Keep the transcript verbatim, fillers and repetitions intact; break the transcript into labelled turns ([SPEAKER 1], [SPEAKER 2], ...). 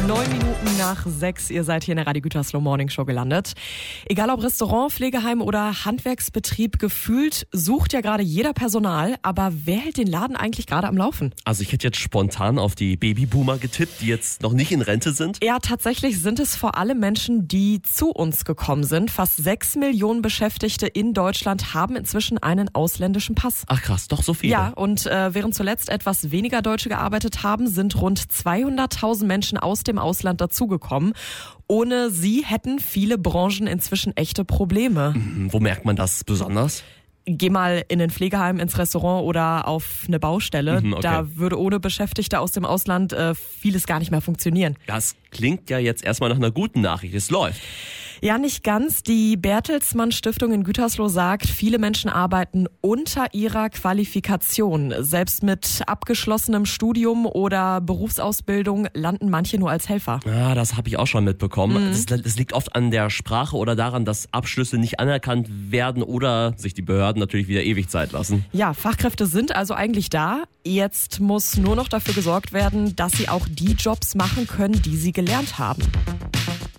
[SPEAKER 1] Neun Minuten nach sechs, ihr seid hier in der Radio Gütersloh Morning Show gelandet. Egal ob Restaurant, Pflegeheim oder Handwerksbetrieb, gefühlt sucht ja gerade jeder Personal. Aber wer hält den Laden eigentlich gerade am Laufen?
[SPEAKER 2] Also ich hätte jetzt spontan auf die Babyboomer getippt, die jetzt noch nicht in Rente sind.
[SPEAKER 1] Ja, tatsächlich sind es vor allem Menschen, die zu uns gekommen sind. Fast sechs Millionen Beschäftigte in Deutschland haben inzwischen einen ausländischen Pass.
[SPEAKER 2] Ach krass, doch so viele.
[SPEAKER 1] Ja, und äh, während zuletzt etwas weniger Deutsche gearbeitet haben, sind rund zweihunderttausend Menschen aus dem Ausland dazugekommen. Ohne sie hätten viele Branchen inzwischen echte Probleme.
[SPEAKER 2] Mhm, wo merkt man das besonders?
[SPEAKER 1] Geh mal in ein Pflegeheim, ins Restaurant oder auf eine Baustelle.
[SPEAKER 2] Mhm, okay.
[SPEAKER 1] Da würde ohne Beschäftigte aus dem Ausland äh, vieles gar nicht mehr funktionieren.
[SPEAKER 2] Das klingt ja jetzt erstmal nach einer guten Nachricht. Es läuft.
[SPEAKER 1] Ja, nicht ganz. Die Bertelsmann Stiftung in Gütersloh sagt, viele Menschen arbeiten unter ihrer Qualifikation. Selbst mit abgeschlossenem Studium oder Berufsausbildung landen manche nur als Helfer.
[SPEAKER 2] Ja, das habe ich auch schon mitbekommen. Mhm. Das, das liegt oft an der Sprache oder daran, dass Abschlüsse nicht anerkannt werden oder sich die Behörden natürlich wieder ewig Zeit lassen.
[SPEAKER 1] Ja, Fachkräfte sind also eigentlich da. Jetzt muss nur noch dafür gesorgt werden, dass sie auch die Jobs machen können, die sie gelernt haben.